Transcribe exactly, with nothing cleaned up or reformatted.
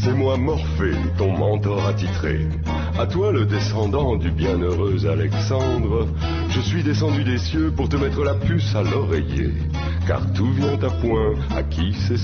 C'est moi Morphée, ton mentor attitré. À toi le descendant du bienheureux Alexandre. Je suis descendu des cieux pour te mettre la puce à l'oreiller. Car tout vient à point, à qui c'est